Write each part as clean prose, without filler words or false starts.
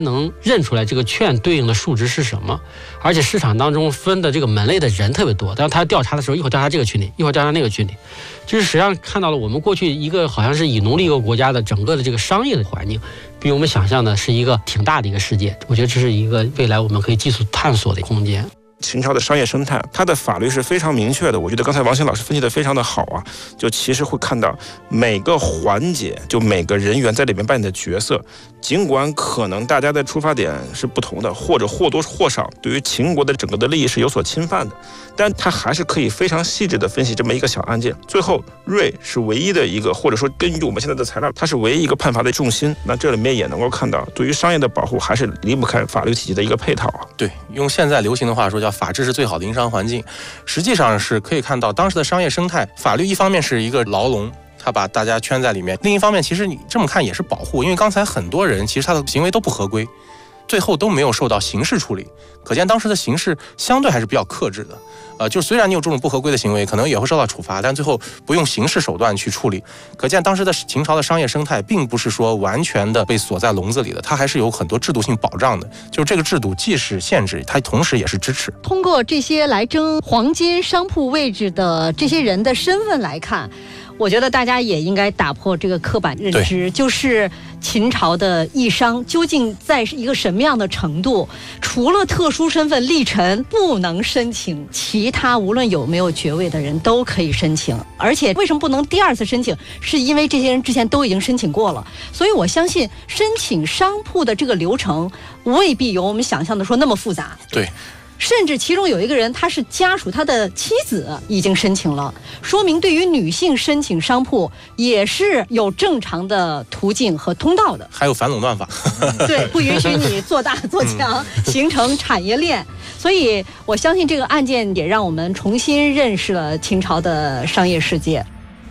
能认出来这个券对应的数值是什么，而且市场当中分的这个门类的人特别多，但是他调查的时候，一会儿调查这个群体，一会儿调查那个群体，就是实际上看到了我们过去一个好像是以农立一个国家的整个的这个商业的环境，比我们想象的是一个挺大的一个世界。我觉得这是一个未来我们可以继续探索的空间。 秦朝的商业生态，它的法律是非常明确的。我觉得刚才王鑫老师分析的非常的好啊，就其实会看到每个环节，就每个人员在里面扮演的角色，尽管可能大家的出发点是不同的，或者或多或少对于秦国的整个的利益是有所侵犯的，但它还是可以非常细致的分析这么一个小案件。最后芮是唯一的一个，或者说根据我们现在的材料，它是唯一一个判罚的重心。那这里面也能够看到，对于商业的保护还是离不开法律体系的一个配套啊。 对，用现在流行的话说叫法治是最好的营商环境，实际上是可以看到当时的商业生态，法律一方面是一个牢笼，它把大家圈在里面，另一方面其实你这么看也是保护，因为刚才很多人其实他的行为都不合规，最后都没有受到刑事处理，可见当时的刑事相对还是比较克制的。就是虽然你有这种不合规的行为，可能也会受到处罚，但最后不用刑事手段去处理。可见当时的秦朝的商业生态并不是说完全的被锁在笼子里的，它还是有很多制度性保障的。就是这个制度既是限制，它同时也是支持。 通过这些来争黄金商铺位置的这些人的身份来看，我觉得大家也应该打破这个刻板认知，就是秦朝的义商究竟在一个什么样的程度，除了特殊身份立臣不能申请，其他无论有没有爵位的人都可以申请。而且为什么不能第二次申请，是因为这些人之前都已经申请过了。所以我相信申请商铺的这个流程未必有我们想象的说那么复杂。 对， 甚至其中有一个人他是家属，他的妻子已经申请了，说明对于女性申请商铺也是有正常的途径和通道的， 还有反垄断法对，不允许你做大做强形成产业链。所以我相信这个案件也让我们重新认识了秦朝的商业世界。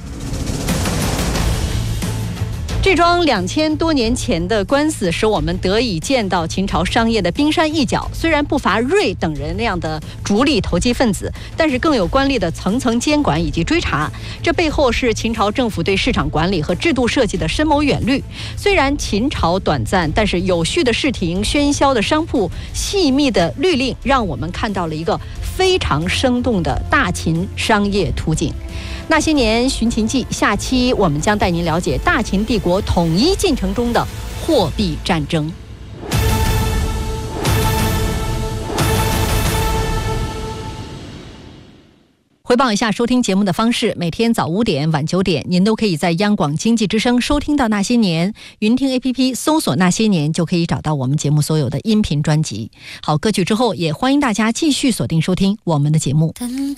这桩2000多年前的官司使我们得以见到秦朝商业的冰山一角，虽然不乏芮等人那样的逐利投机分子，但是更有官吏的层层监管以及追查，这背后是秦朝政府对市场管理和制度设计的深谋远虑。虽然秦朝短暂，但是有序的市庭、喧嚣的商铺、细密的律令，让我们看到了一个非常生动的大秦商业图景。那些年寻秦记，下期我们将带您了解大秦帝国统一进程中的货币战争。回报一下收听节目的方式，每天早5点、晚9点，您都可以在央广经济之声收听到那些年，云听 APP 搜索那些年就可以找到我们节目所有的音频专辑。好，歌曲之后也欢迎大家继续锁定收听我们的节目。噔噔